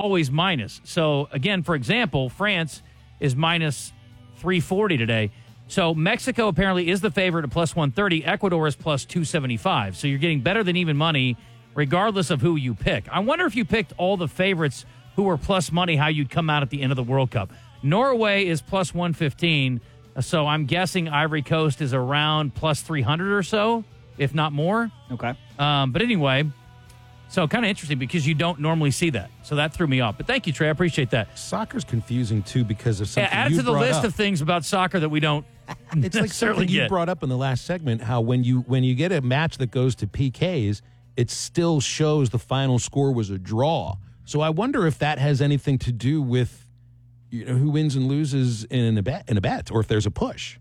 always minus. So, again, for example, France is minus 340 today. So Mexico apparently is the favorite at plus 130. Ecuador is plus 275. So you're getting better than even money regardless of who you pick. I wonder if you picked all the favorites who were plus money, how you'd come out at the end of the World Cup. Norway is plus 115. So I'm guessing Ivory Coast is around plus 300 or so, if not more. Okay. But anyway, so kind of interesting because you don't normally see that. So that threw me off. But thank you, Trey. I appreciate that. Soccer's confusing, too, because of something add it you to the brought list up. of things about soccer that we don't It's like something you brought up in the last segment, how when you get a match that goes to PKs, it still shows the final score was a draw. So I wonder if that has anything to do with who wins and loses in a bet, or if there's a push.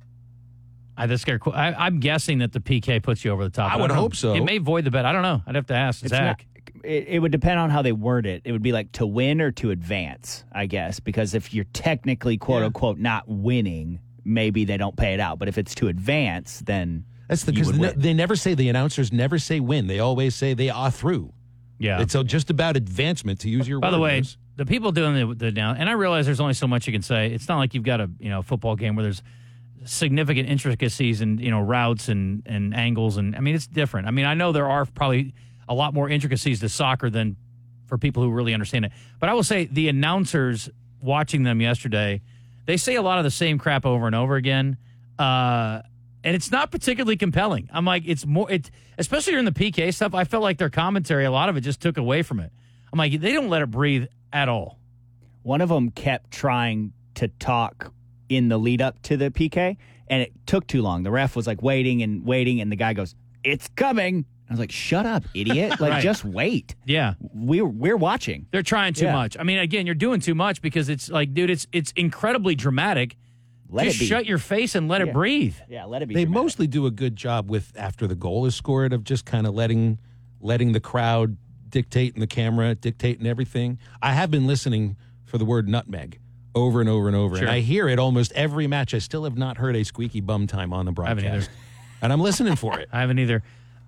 I'm guessing that the PK puts you over the top. I would hope so. It may void the bet. I don't know. I'd have to ask Zach. It would depend on how they word it. It would be like to win or to advance, I guess, because if you're technically, quote unquote, not winning, maybe they don't pay it out. But if it's to advance, then that's because they never say, the announcers never say win. They always say they are through. Yeah. It's just about advancement, to use your By word. the way, the people doing the now, and I realize there's only so much you can say. It's not like you've got a football game where there's significant intricacies and routes and angles, and I mean it's different. I mean I know there are probably a lot more intricacies to soccer than for people who really understand it. But I will say the announcers watching them yesterday, they say a lot of the same crap over and over again, and it's not particularly compelling. I'm like, especially during the PK stuff, I felt like their commentary, a lot of it just took away from it. I'm like, they don't let it breathe at all. One of them kept trying to talk in the lead up to the PK, and it took too long. The ref was like waiting, and the guy goes, "It's coming." I was like, "Shut up, idiot! Like, Right. Just wait." Yeah, we're watching. They're trying too much. I mean, again, you're doing too much because it's like, dude, it's incredibly dramatic. Just shut your face and let it breathe. Yeah, let it be. They dramatic. mostly do a good job with after the goal is scored of just kind of letting the crowd dictate and the camera dictate and everything. I have been listening for the word nutmeg over and over and over, Sure. and I hear it almost every match. I still have not heard a squeaky bum time on the broadcast. I haven't either. And I'm listening for it. I haven't either.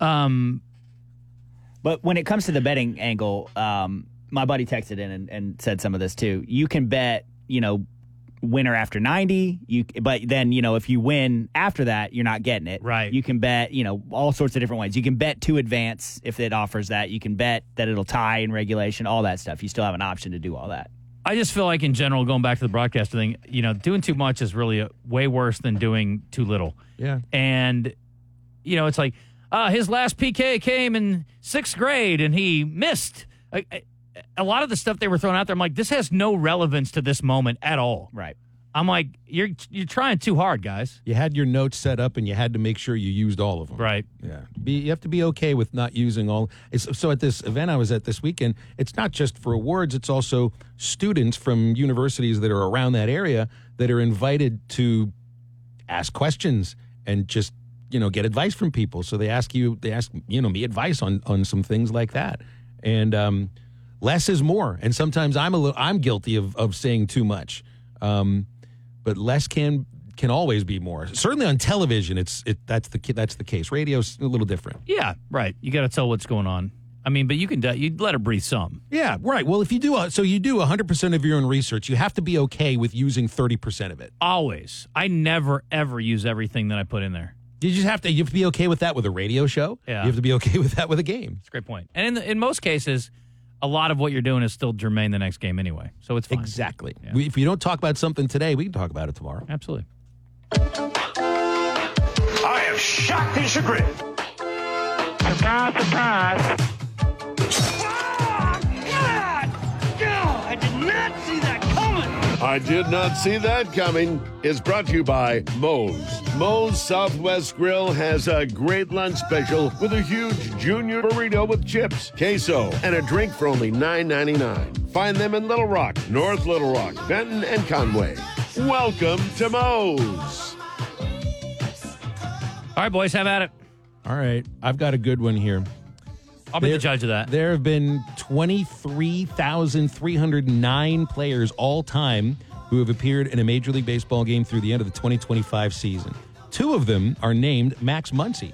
But when it comes to the betting angle, my buddy texted in and said some of this too. You can bet, winner after 90. But then, if you win after that, you're not getting it. Right. You can bet, all sorts of different ways. You can bet to advance if it offers that. You can bet that it'll tie in regulation, all that stuff. You still have an option to do all that. I just feel like in general, going back to the broadcaster thing, doing too much is really way worse than doing too little. Yeah. And, it's like, his last PK came in 6th grade and he missed. A lot of the stuff they were throwing out there, I'm like, this has no relevance to this moment at all. Right. I'm like, you're trying too hard, guys. You had your notes set up, and you had to make sure you used all of them. Right. Yeah. You have to be okay with not using all. So at this event I was at this weekend, it's not just for awards. It's also students from universities that are around that area that are invited to ask questions and just, get advice from people. So they ask me advice on some things like that. And less is more. And sometimes I'm guilty of saying too much. But less can always be more. Certainly on television, that's the case. Radio's a little different. Yeah, right. You got to tell what's going on. I mean, but you'd let it breathe some. Yeah, right. Well, if you do 100% of your own research, you have to be okay with using 30% of it. Always. I never ever use everything that I put in there. You have to be okay with that with a radio show. Yeah. You have to be okay with that with a game. That's a great point. And in most cases, a lot of what you're doing is still germane the next game anyway. So it's fine. Exactly. Yeah. If you don't talk about something today, we can talk about it tomorrow. Absolutely. I am shocked and chagrined. Surprise, surprise. I did not see that coming. I did not see that coming is brought to you by Moe's. Moe's Southwest Grill has a great lunch special with a huge junior burrito with chips, queso, and a drink for only $9.99. Find them in Little Rock, North Little Rock, Benton, and Conway. Welcome to Moe's. All right, boys, have at it. All right. I've got a good one here. I'll be the judge of that. There have been 23,309 players all time who have appeared in a Major League Baseball game through the end of the 2025 season. 2 of them are named Max Muncy.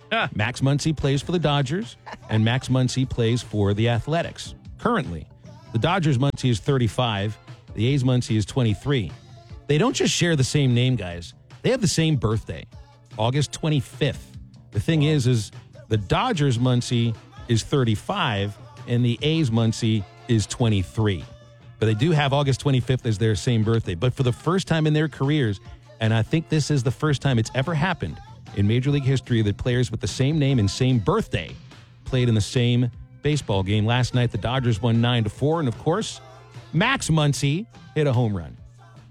Max Muncy plays for the Dodgers, and Max Muncy plays for the Athletics currently. The Dodgers Muncy is 35. The A's Muncy is 23. They don't just share the same name, guys. They have the same birthday, August 25th. The thing is the Dodgers Muncy is 35 and the A's Muncy is 23. But they do have August 25th as their same birthday. But for the first time in their careers, and I think this is the first time it's ever happened in Major League history that players with the same name and same birthday played in the same baseball game. Last night, the Dodgers won 9-4. And, of course, Max Muncy hit a home run.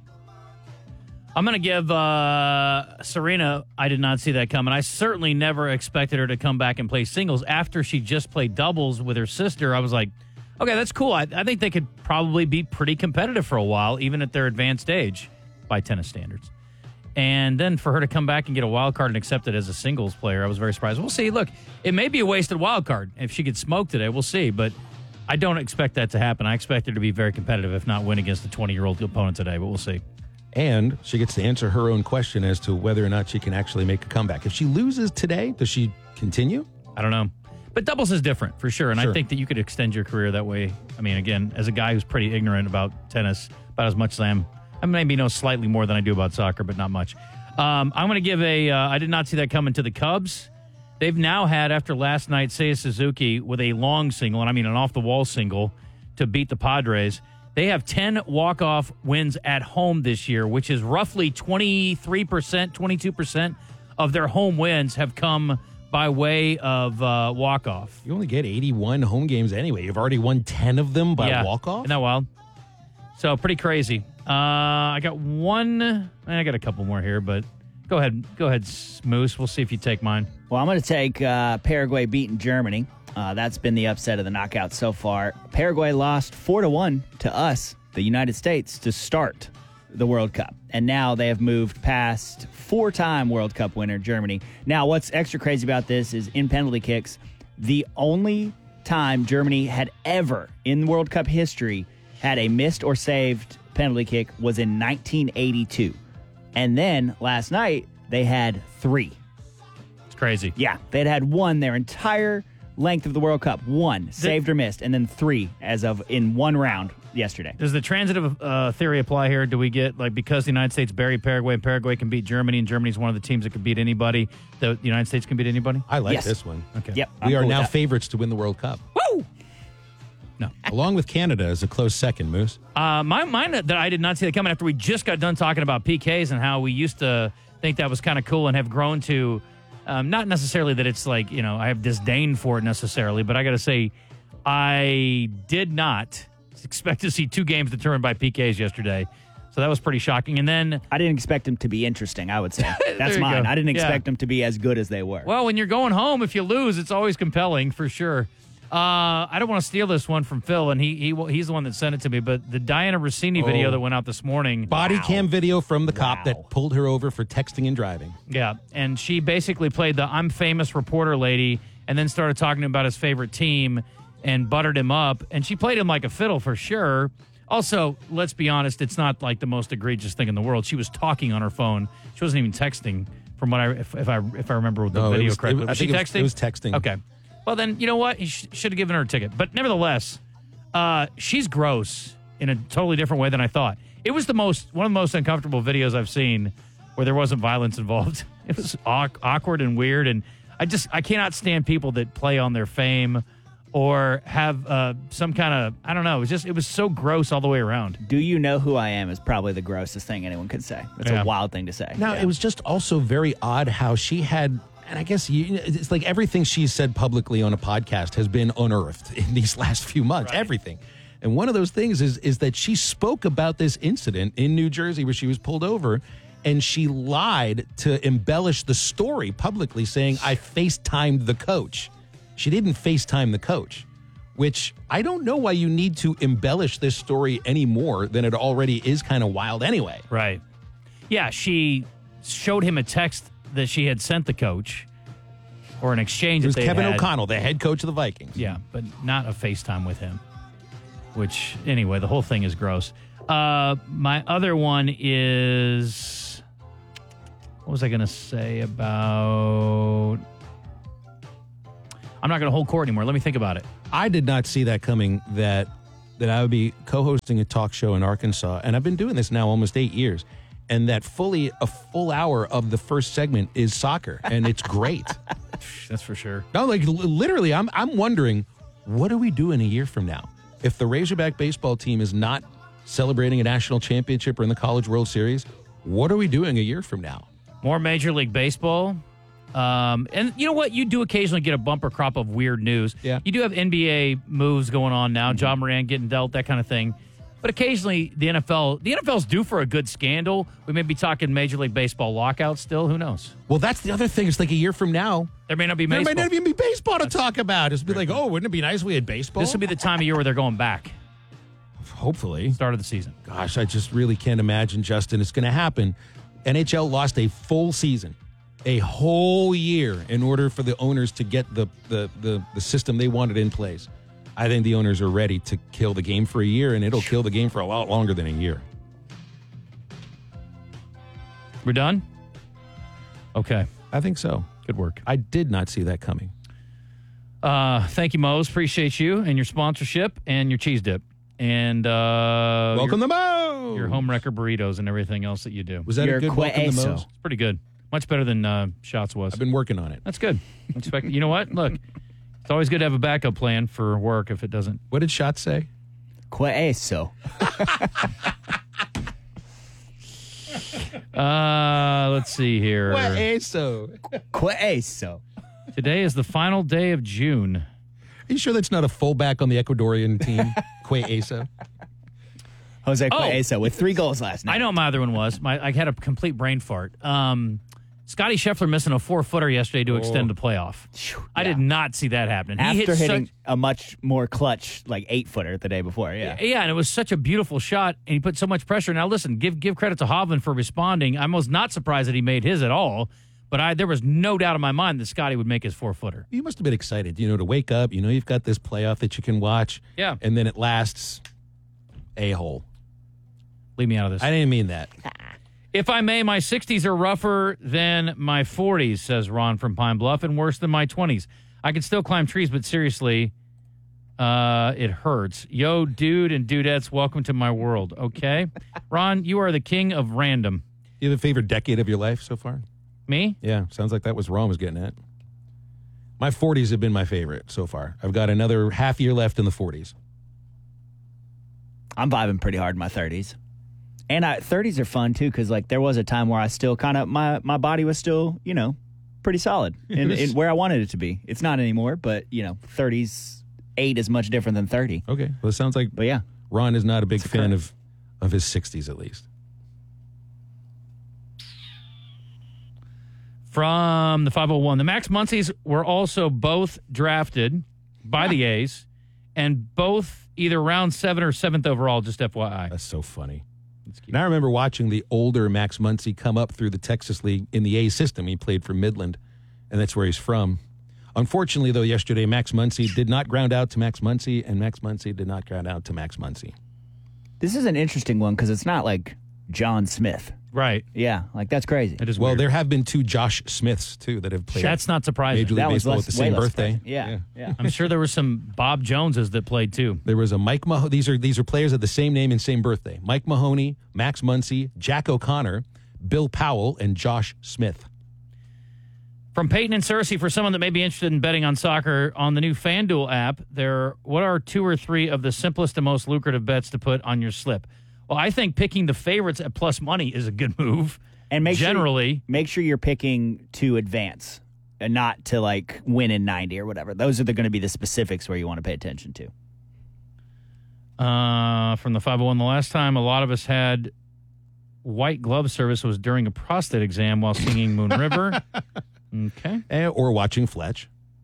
I'm going to give Serena, I did not see that coming. I certainly never expected her to come back and play singles. After she just played doubles with her sister, I was like, okay, that's cool. I think they could probably be pretty competitive for a while, even at their advanced age by tennis standards. And then for her to come back and get a wild card and accept it as a singles player, I was very surprised. We'll see. Look, it may be a wasted wild card. If she gets smoked today, we'll see. But I don't expect that to happen. I expect her to be very competitive, if not win against a 20-year-old opponent today, but we'll see. And she gets to answer her own question as to whether or not she can actually make a comeback. If she loses today, does she continue? I don't know. But doubles is different, for sure. And Sure. I think that you could extend your career that way. I mean, again, as a guy who's pretty ignorant about tennis, about as much as I maybe know slightly more than I do about soccer, but not much. I'm going to give I did not see that coming to the Cubs. They've now had, after last night, Seiya Suzuki with a long single, and I mean an off-the-wall single, to beat the Padres. They have 10 walk-off wins at home this year, which is roughly 23%, 22% of their home wins have come by way of walk-off. You only get 81 home games anyway. You've already won 10 of them by walk-off? Isn't that wild? So, pretty crazy. I got a couple more here, but go ahead, Moose. We'll see if you take mine. Well, I'm going to take Paraguay beating Germany. That's been the upset of the knockout so far. Paraguay lost 4-1 to us, the United States, to start the World Cup. And now they have moved past four-time World Cup winner Germany. Now, what's extra crazy about this is in penalty kicks, the only time Germany had ever in World Cup history had a missed or saved penalty kick was in 1982. And then last night, they had 3. It's crazy. Yeah, they'd had 1 their entire length of the World Cup. 1 saved or missed, and then 3 as of in 1 round yesterday. Does the transitive theory apply here? Do we get, like, because the United States buried Paraguay and Paraguay can beat Germany and Germany's one of the teams that can beat anybody, the United States can beat anybody? I like Yes. this one. Okay. Yep. We are cool with now that. favorites to win the World Cup. Woo! No. Along with Canada as a close second, Moose. Mine that I did not see that coming after we just got done talking about PKs and how we used to think that was kind of cool and have grown to, not necessarily that it's like, I have disdain for it necessarily, but I got to say, I did not expect to see 2 games determined by PKs yesterday. So that was pretty shocking. And then, I didn't expect them to be interesting, I would say. That's you mine. go. I didn't Yeah. expect them to be as good as they were. well, when you're going home, if you lose, it's always compelling for sure. I don't want to steal this one from Phil, and he's the one that sent it to me, but the Diana Rossini video that went out this morning. Body cam video from the cop Wow. that pulled her over for texting and driving. Yeah, and she basically played the I'm famous reporter lady and then started talking about his favorite team and buttered him up. And she played him like a fiddle for sure. Also, let's be honest, it's not like the most egregious thing in the world. She was talking on her phone. She wasn't even texting from what if I remember the No, it video was- correctly. it- I Was she think it was- texting? it was texting. Okay. Well, then, you know what? He should have given her a ticket. But nevertheless, she's gross in a totally different way than I thought. It was one of the most uncomfortable videos I've seen where there wasn't violence involved. It was awkward and weird, and I cannot stand people that play on their fame or have some kind of, I don't know. It was so gross all the way around. Do you know who I am is probably the grossest thing anyone could say. That's Yeah. a wild thing to say. Now, Yeah. it was just also very odd how she had, and I guess it's like everything she's said publicly on a podcast has been unearthed in these last few months, everything. And one of those things is that she spoke about this incident in New Jersey where she was pulled over, and she lied to embellish the story publicly, saying, I FaceTimed the coach. She didn't FaceTime the coach, which I don't know why you need to embellish this story any more than it already is kind of wild anyway. Right. Yeah, she showed him a text that she had sent the coach or an exchange It was that they Kevin had. O'Connell, the head coach of the Vikings. Yeah, but not a FaceTime with him. Which, anyway, the whole thing is gross. My other one is... What was I going to say about... I'm not going to hold court anymore. Let me think about it. I did not see that coming, that that I would be co-hosting a talk show in Arkansas, and I've been doing this now almost 8 years, and that a full hour of the first segment is soccer, and it's great. That's for sure. No, like literally, I'm wondering, what do we do in a year from now if the Razorback baseball team is not celebrating a national championship or in the College World Series? What are we doing a year from now? More Major League Baseball. And you know what? You do occasionally get a bumper crop of weird news. Yeah. You do have NBA moves going on now. John Moran getting dealt, that kind of thing. But occasionally the NFL's due for a good scandal. We may be talking Major League Baseball lockout still. Who knows? Well, that's the other thing. It's like a year from now, There may not be there baseball. might not even be baseball to talk about. It's be like, oh, wouldn't it be nice if we had baseball? This will be the time of year where they're going back. Hopefully. Start of the season. Gosh, I just really can't imagine, Justin, it's going to happen. NHL lost a full season, a whole year, in order for the owners to get the system they wanted in place. I think the owners are ready to kill the game for a year, and it'll kill the game for a lot longer than a year. We're done? Okay. I think so. Good work. I did not see that coming. Thank you, Mose. Appreciate you and your sponsorship and your cheese dip. And Welcome to Mo! your home wrecker burritos and everything else that you do. Was that Your a good welcome to queso. Mo's? It's pretty good. Much better than Shots was. I've been working on it. That's good. You know what? Look, it's always good to have a backup plan for work if it doesn't. What did Shot say? Queso. Let's see here. Queso. Queso. Today is the final day of June. Are you sure that's not a fullback on the Ecuadorian team? Queso. Jose Queso with 3 goals last night. I know what my other one was. I had a complete brain fart. Scotty Scheffler missing a 4-footer yesterday to extend the playoff. I did not see that happening. He After hit hitting a much more clutch, like 8-footer the day before. Yeah. Yeah, and it was such a beautiful shot, and he put so much pressure. Now, listen, give credit to Hovland for responding. I was not surprised that he made his at all, but there was no doubt in my mind that Scotty would make his 4-footer. You must have been excited, to wake up. You've got this playoff that you can watch. Yeah. And then it lasts a-hole. Leave me out of this. I didn't mean that. If I may, my 60s are rougher than my 40s, says Ron from Pine Bluff, and worse than my 20s. I can still climb trees, but seriously, it hurts. Yo, dude and dudettes, welcome to my world, okay? Ron, you are the king of random. You have a favorite decade of your life so far? Me? Yeah, sounds like that was Ron was getting at. My 40s have been my favorite so far. I've got another half year left in the 40s. I'm vibing pretty hard in my 30s. And 30s are fun, too, because, there was a time where I still kind of, my body was still, pretty solid in where I wanted it to be. It's not anymore, but, 30s, 8 is much different than 30. Okay, well, it sounds like But, yeah. Ron is not a big fan of his 60s, at least. From the 501, the Max Muncies were also both drafted by the A's, and both either round 7 or 7th overall, just FYI. That's so funny. And I remember watching the older Max Muncy come up through the Texas League in the A system. He played for Midland, and that's where he's from. Unfortunately, though, yesterday, Max Muncy did not ground out to Max Muncy, and Max Muncy did not ground out to Max Muncy. This is an interesting one because it's not like John Smith. Right. Yeah, that's crazy. It is Well, weird. there have been 2 Josh Smiths, too, that have played That's not surprising. Major League That was Baseball with the same way less birthday. surprising. Yeah. I'm sure there were some Bob Joneses that played, too. There was a Mike Mahoney. These are players of the same name and same birthday. Mike Mahoney, Max Muncy, Jack O'Connor, Bill Powell, and Josh Smith. From Peyton and Cersei, for someone that may be interested in betting on soccer on the new FanDuel app, what are 2 or 3 of the simplest and most lucrative bets to put on your slip? Well, I think picking the favorites at plus money is a good move. And make Generally, sure you're picking to advance and not to win in 90 or whatever. Those are going to be the specifics where you want to pay attention to. from the 501, the last time a lot of us had white glove service was during a prostate exam while singing Moon River. Okay. Or watching Fletch.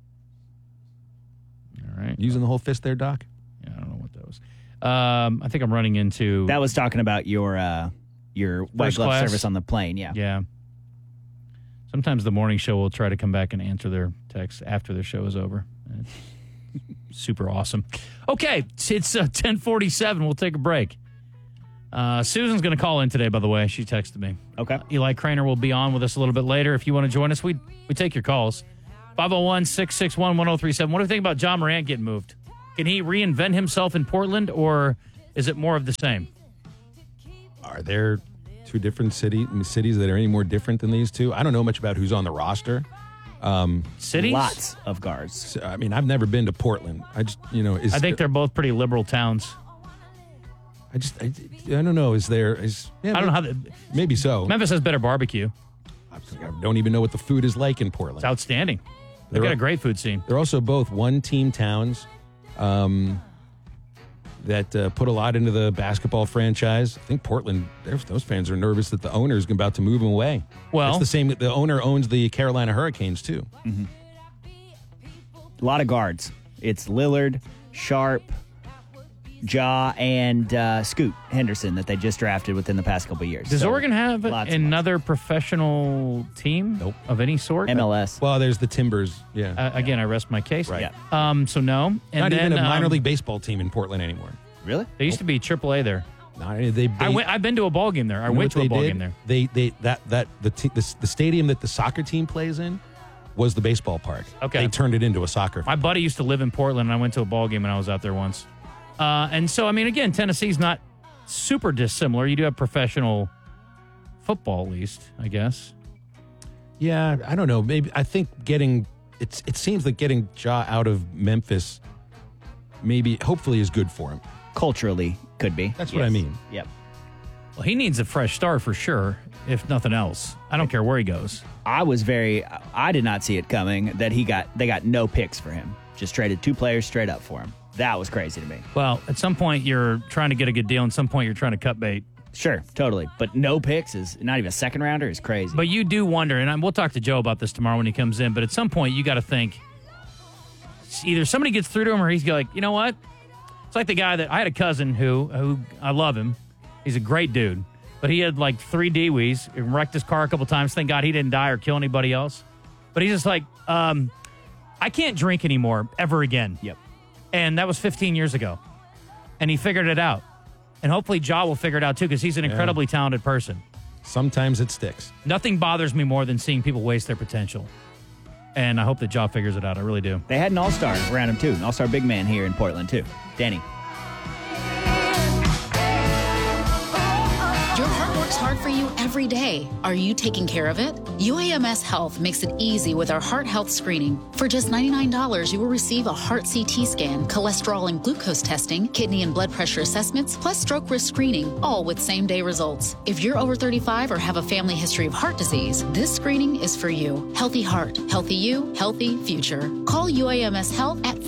All right. Using the whole fist there, Doc? Yeah, I don't know what that was. I think I'm running into... That was talking about your white glove class? service on the plane, yeah. Yeah. Sometimes the morning show will try to come back and answer their texts after their show is over. It's super awesome. Okay, it's 10:47. We'll take a break. Susan's going to call in today, by the way. She texted me. Okay. Eli Craner will be on with us a little bit later. If you want to join us, we take your calls. 501-661-1037. What do you think about John Morant getting moved? Can he reinvent himself in Portland, or is it more of the same? Are there two different cities that are any more different than these two? I don't know much about who's on the roster. Cities? Lots of guards. I mean, I've never been to Portland. I just, I think they're both pretty liberal towns. I don't know. I don't know how maybe so. Memphis has better barbecue. I don't even know what the food is like in Portland. It's outstanding. They've got a great food scene. They're also both one-team towns that put a lot into the basketball franchise. I think Portland, those fans are nervous that the owner is about to move them away. Well, it's the same. The owner owns the Carolina Hurricanes, too. Mm-hmm. A lot of guards. It's Lillard, Sharp, Ja, and Scoot Henderson that they just drafted within the past couple of years. Does Oregon have lots another professional team of any sort? MLS. Well, there's the Timbers. Yeah. Again, I rest my case. Right. Yeah. So no. And Not then, even a minor league baseball team in Portland anymore. Really? They used to be AAA there. I've been to a ball game there. I went to a ball game there. The stadium that the soccer team plays in was the baseball park. Okay. They turned it into a soccer field. My buddy used to live in Portland, and I went to a ball game when I was out there once. And so, I mean, again, Tennessee's not super dissimilar. You do have professional football, at least, I guess. Yeah, I don't know. Maybe I think it seems like getting Ja out of Memphis hopefully is good for him. Culturally, could be. That's what I mean. Yep. Well, he needs a fresh start for sure, if nothing else. I don't care where he goes. I did not see it coming that they got no picks for him. Just traded 2 players straight up for him. That was crazy to me. Well, at some point you're trying to get a good deal, and at some point you're trying to cut bait. Sure, totally. But no picks is not even a second rounder is crazy. But you do wonder, and we'll talk to Joe about this tomorrow when he comes in, but at some point you got to think either somebody gets through to him or he's like, you know what? It's like the guy that I had a cousin who I love him. He's a great dude, but he had like 3 DWIs, wrecked his car a couple times. Thank God he didn't die or kill anybody else. But he's just like, I can't drink anymore ever again. Yep. And that was 15 years ago. And he figured it out. And hopefully Ja will figure it out too, because he's an incredibly talented person. Sometimes it sticks. Nothing bothers me more than seeing people waste their potential. And I hope that Ja figures it out. I really do. They had an all-star around him too. An all-star big man here in Portland too. Danny. Your heart works hard for you every day. Are you taking care of it? UAMS Health makes it easy with our heart health screening. For just $99, you will receive a heart CT scan, cholesterol and glucose testing, kidney and blood pressure assessments, plus stroke risk screening, all with same-day results. If you're over 35 or have a family history of heart disease, this screening is for you. Healthy heart, healthy you, healthy future. Call UAMS Health at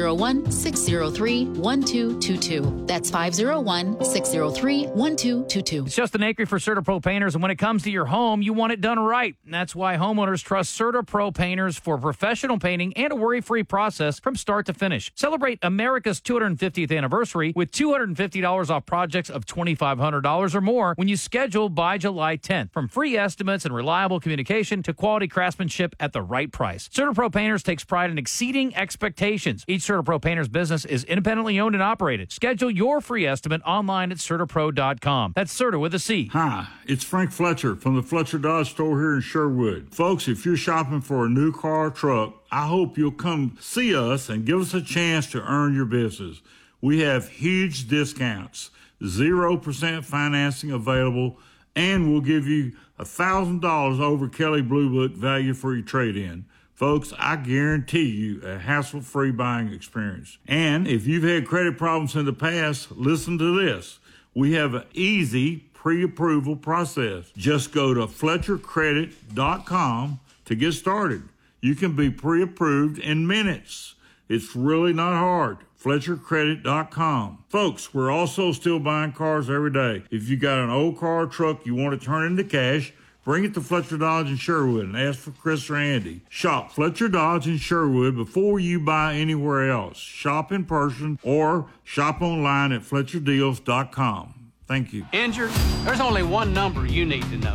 501-603-1222. That's 501-603-1222. It's Justin Acri for CertaPro Painters, and when it comes to your home, you want it done right. And that's why homeowners trust CertaPro Painters for professional painting and a worry-free process from start to finish. Celebrate America's 250th anniversary with $250 off projects of $2,500 or more when you schedule by July 10th. From free estimates and reliable communication to quality craftsmanship at the right price. CertaPro Painters takes pride in exceeding expectations. Each CertaPro Painters business is independently owned and operated. Schedule your free estimate online at CertaPro.com. That's Certa with a C. Hi, it's Frank Fletcher from the Fletcher Dodge store here in Sherwood. Folks, if you're shopping for a new car or truck, I hope you'll come see us and give us a chance to earn your business. We have huge discounts, 0% financing available, and we'll give you $1,000 over Kelly Blue Book value for your trade-in. Folks, I guarantee you a hassle-free buying experience. And if you've had credit problems in the past, listen to this. We have an easy pre-approval process. Just go to FletcherCredit.com to get started. You can be pre-approved in minutes. It's really not hard. FletcherCredit.com. Folks, we're also still buying cars every day. If you got an old car or truck you want to turn into cash, bring it to Fletcher Dodge in Sherwood and ask for Chris or Andy. Shop Fletcher Dodge in Sherwood before you buy anywhere else. Shop in person or shop online at FletcherDeals.com. Thank you. Injured? There's only one number you need to know.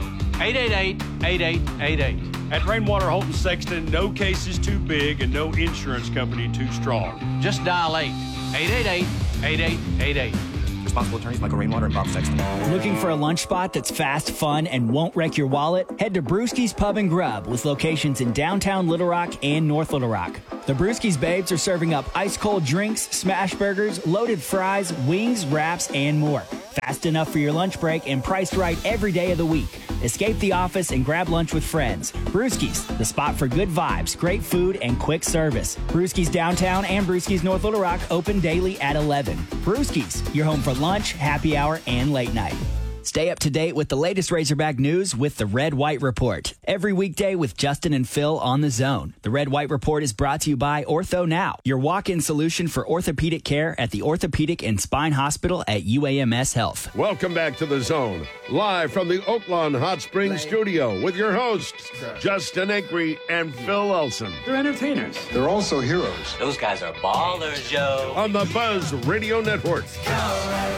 888-8888. At Rainwater Holton Sexton, no case is too big and no insurance company too strong. Just dial 888-8888. Responsible attorneys Michael Rainwater and Bob Sexton. Looking for a lunch spot that's fast, fun, and won't wreck your wallet? Head to Brewski's Pub and Grub with locations in downtown Little Rock and North Little Rock. The Brewski's Babes are serving up ice-cold drinks, smash burgers, loaded fries, wings, wraps, and more. Fast enough for your lunch break and priced right every day of the week. Escape the office and grab lunch with friends. Brewski's, the spot for good vibes, great food, and quick service. Brewski's Downtown and Brewski's North Little Rock open daily at 11. Brewski's, your home for lunch, happy hour, and late night. Stay up to date with the latest Razorback news with the Red White Report. Every weekday with Justin and Phil on The Zone. The Red White Report is brought to you by Ortho Now, your walk-in solution for orthopedic care at the Orthopedic and Spine Hospital at UAMS Health. Welcome back to The Zone, live from the Oaklawn Hot Springs studio with your hosts, Justin Acree and Phil Elson. They're entertainers. They're also heroes. Those guys are ballers, Joe. On the Buzz Radio Network.